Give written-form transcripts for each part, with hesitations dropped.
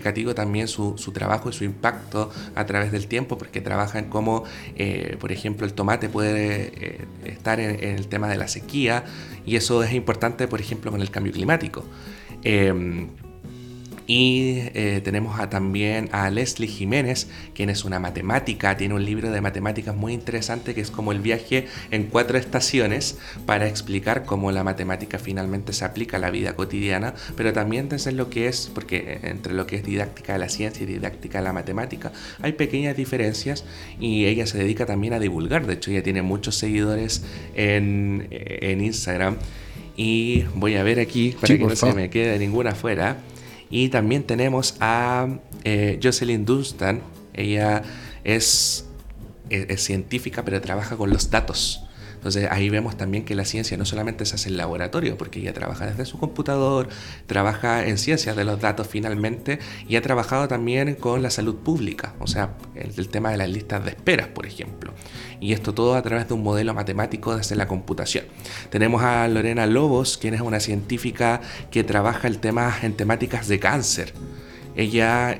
significativo también su trabajo y su impacto a través del tiempo, porque trabaja en cómo, por ejemplo, el tomate puede estar en el tema de la sequía, y eso es importante, por ejemplo, con el cambio climático. Tenemos también a Leslie Jiménez, quien es una matemática, tiene un libro de matemáticas muy interesante que es como el viaje en 4 estaciones para explicar cómo la matemática finalmente se aplica a la vida cotidiana, pero también desde lo que es, porque entre lo que es didáctica de la ciencia y didáctica de la matemática hay pequeñas diferencias, y ella se dedica también a divulgar. De hecho, ella tiene muchos seguidores en Instagram, y voy a ver aquí para que no se me quede ninguna fuera. Y también tenemos a Jocelyn Dunstan. Ella es científica, pero trabaja con los datos. Entonces ahí vemos también que la ciencia no solamente se hace en laboratorio, porque ella trabaja desde su computador, trabaja en ciencias de los datos finalmente, y ha trabajado también con la salud pública, o sea, el tema de las listas de esperas, por ejemplo. Y esto todo a través de un modelo matemático desde la computación. Tenemos a Lorena Lobos, quien es una científica que trabaja en temáticas de cáncer. Ella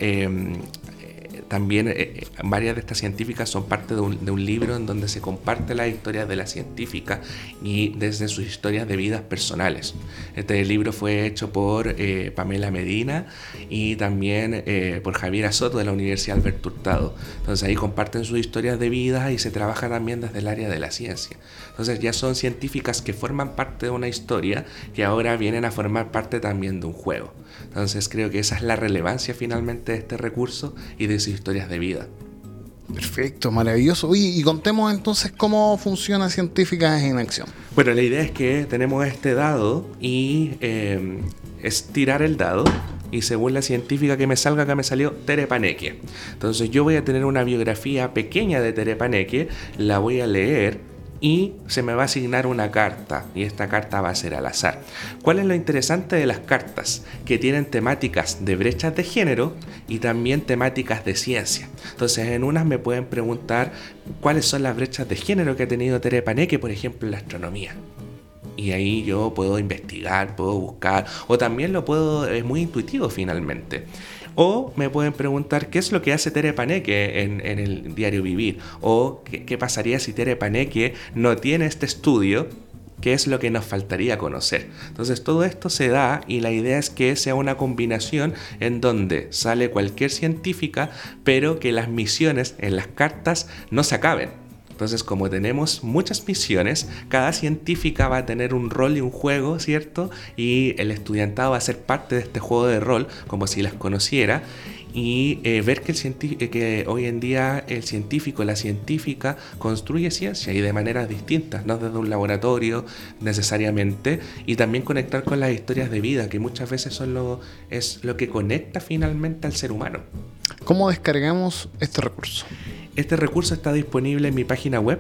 también varias de estas científicas son parte de un libro en donde se comparte la historia de la científica y desde sus historias de vidas personales. Este libro fue hecho por Pamela Medina y también por Javiera Soto de la Universidad Alberto Hurtado. Entonces ahí comparten sus historias de vida y se trabaja también desde el área de la ciencia. Entonces ya son científicas que forman parte de una historia que ahora vienen a formar parte también de un juego. Entonces creo que esa es la relevancia finalmente de este recurso y de sus historias de vida. Perfecto, maravilloso. Oye, y contemos entonces cómo funciona Científicas en Acción. Bueno, la idea es que tenemos este dado y es tirar el dado, y según la científica que me salga, acá me salió Tere Paneque. Entonces yo voy a tener una biografía pequeña de Tere Paneque, la voy a leer y se me va a asignar una carta, y esta carta va a ser al azar. ¿Cuál es lo interesante de las cartas? Que tienen temáticas de brechas de género y también temáticas de ciencia. Entonces en unas me pueden preguntar cuáles son las brechas de género que ha tenido Tere Paneque, por ejemplo, en la astronomía. Y ahí yo puedo investigar, puedo buscar, o también es muy intuitivo finalmente. O me pueden preguntar qué es lo que hace Tere Paneque en el diario vivir, o qué pasaría si Tere Paneque no tiene este estudio, qué es lo que nos faltaría conocer. Entonces todo esto se da, y la idea es que sea una combinación en donde sale cualquier científica, pero que las misiones en las cartas no se acaben. Entonces, como tenemos muchas misiones, cada científica va a tener un rol y un juego, ¿cierto? Y el estudiantado va a ser parte de este juego de rol, como si las conociera, y ver que hoy en día el científico, la científica, construye ciencia, y de maneras distintas, no desde un laboratorio necesariamente, y también conectar con las historias de vida, que muchas veces es lo que conecta finalmente al ser humano. ¿Cómo descargamos este recurso? Este recurso está disponible en mi página web,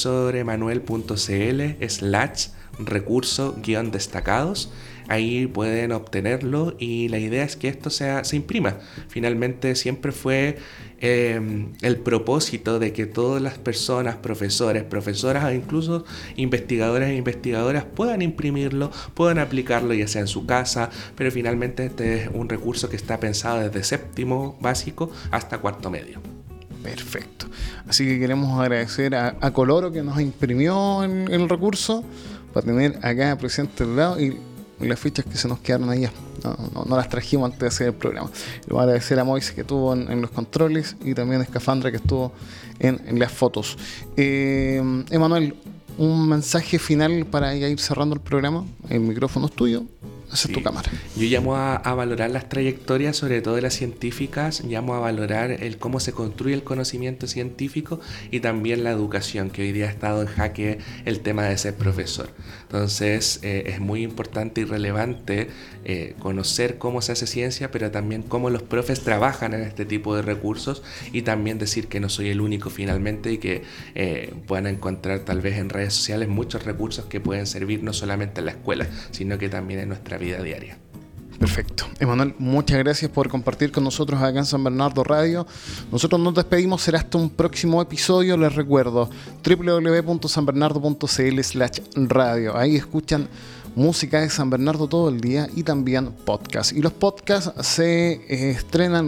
profesoremanuel.cl/recurso-destacados. Ahí pueden obtenerlo, y la idea es que esto se imprima. Finalmente siempre fue el propósito de que todas las personas, profesores, profesoras o incluso investigadores e investigadoras puedan imprimirlo, puedan aplicarlo ya sea en su casa, pero finalmente este es un recurso que está pensado desde séptimo básico hasta cuarto medio. Perfecto. Así que queremos agradecer a Coloro, que nos imprimió en el recurso para tener acá presente al lado, y las fichas que se nos quedaron ahí no las trajimos antes de hacer el programa. Le voy a agradecer a Moise, que estuvo en los controles, y también a Escafandra, que estuvo en las fotos. Emanuel, un mensaje final para ya ir cerrando el programa. El micrófono es tuyo. Esa es tu cámara. Yo llamo a valorar las trayectorias, sobre todo de las científicas, llamo a valorar cómo se construye el conocimiento científico, y también la educación, que hoy día ha estado en jaque el tema de ser profesor. Entonces es muy importante y relevante conocer cómo se hace ciencia, pero también cómo los profes trabajan en este tipo de recursos, y también decir que no soy el único finalmente, y que puedan encontrar tal vez en redes sociales muchos recursos que pueden servir no solamente en la escuela, sino que también en nuestra vida diaria. Perfecto. Emanuel, muchas gracias por compartir con nosotros acá en San Bernardo Radio. Nosotros nos despedimos, será hasta un próximo episodio. Les recuerdo www.sanbernardo.cl/radio. Ahí escuchan música de San Bernardo todo el día, y también podcast. Y los podcasts se estrenan